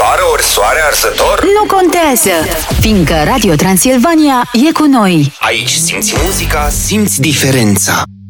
vară ori soare arzător? Nu contează, fiindcă Radio Transilvania e cu noi. Aici simți muzica, simți diferența.